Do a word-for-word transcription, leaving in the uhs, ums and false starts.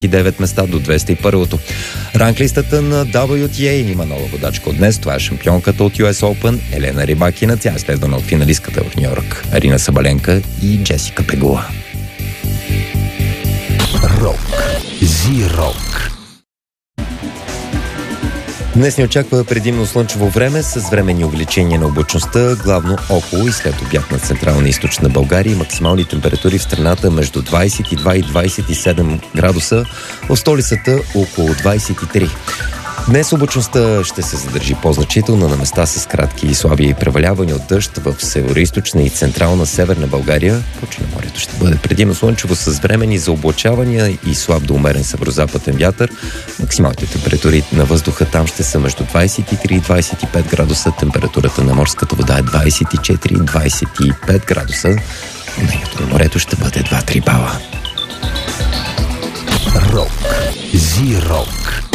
и девет места до двеста и първото. Ранглистата на дабъл ю ти ей има нова водачка от днес. Това е шампионката от Ю Ес Open Елена Рибакина. Тя е следвана от финалистката в Ню-Йорк Арина Сабаленка и Джесика Пегула. Рок. Зи-рок. Днес ни очаква предимно слънчево време с временни увеличения на облачността, главно около и след обяд на централна и източна България. Максимални температури в страната между двадесет и два и двадесет и седем градуса, в столицата около двадесет и три. Днес облачността ще се задържи по-значително на места с кратки и слаби превалявания от дъжд в североизточна и централна северна България. По Черноморието ще бъде предимно слънчево с времени за облачавания и слаб до умерен северозападен вятър. Максималните температури на въздуха там ще са между двадесет и три и двадесет и пет градуса. Температурата на морската вода е двадесет и четири и двадесет и пет градуса. Мнението на морето ще бъде два-три бала. Рок. Зи-рок.